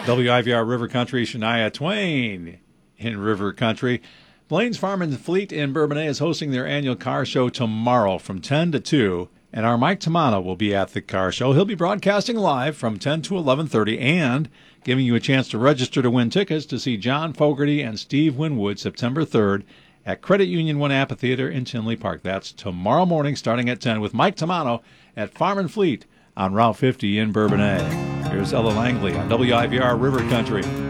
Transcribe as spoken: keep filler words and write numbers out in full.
W I V R River Country, Shania Twain in River Country. Blaine's Farm and Fleet in Bourbonnais is hosting their annual car show tomorrow from ten to two, and our Mike Tamano will be at the car show. He'll be broadcasting live from ten to eleven thirty and giving you a chance to register to win tickets to see John Fogerty and Steve Winwood September third at Credit Union One Amphitheater in Tinley Park. That's tomorrow morning starting at ten with Mike Tamano at Farm and Fleet on Route fifty in Bourbonnais. Here's Ella Langley on W I V R River Country.